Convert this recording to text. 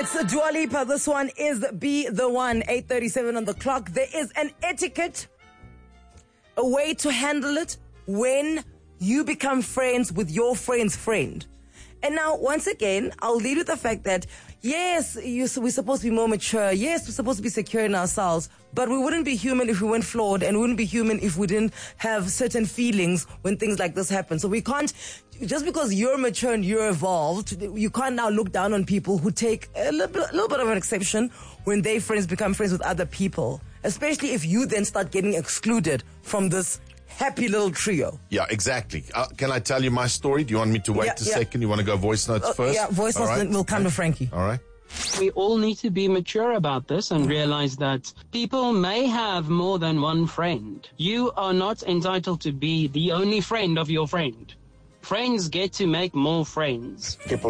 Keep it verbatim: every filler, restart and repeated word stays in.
It's a Dua Lipa. This one is Be The One. eight thirty-seven on the clock. There is an etiquette, a way to handle it when you become friends with your friend's friend. And now, once again, I'll lead with the fact that, yes, you, we're supposed to be more mature. Yes, we're supposed to be secure in ourselves. But we wouldn't be human if we weren't flawed, and we wouldn't be human if we didn't have certain feelings when things like this happen. So we can't, just because you're mature and you're evolved, you can't now look down on people who take a little bit, a little bit of an exception when their friends become friends with other people. Especially if you then start getting excluded from this happy little trio. Yeah, exactly. Uh, can I tell you my story? Do you want me to wait yeah, a yeah. second? You want to go voice notes uh, first? Yeah, voice notes, right. We'll come to Frankie. All right. We all need to be mature about this and realize that people may have more than one friend. You are not entitled to be the only friend of your friend. Friends get to make more friends. People